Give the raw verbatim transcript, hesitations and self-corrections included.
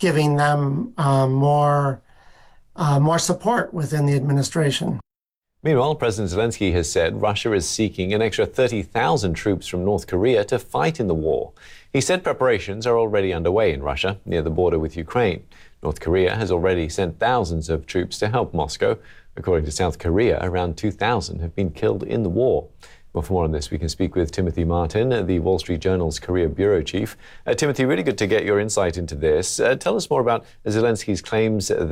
giving them um, more, uh, more support within the administration. Meanwhile, President Zelensky has said Russia is seeking an extra thirty thousand troops from North Korea to fight in the war. He said preparations are already underway in Russia, near the border with Ukraine. North Korea has already sent thousands of troops to help Moscow. According to South Korea, around two thousand have been killed in the war. Well, for more on this, we can speak with Timothy Martin, the Wall Street Journal's Korea Bureau Chief. Uh, Timothy, really good to get your insight into this. Uh, tell us more about Zelensky's claims that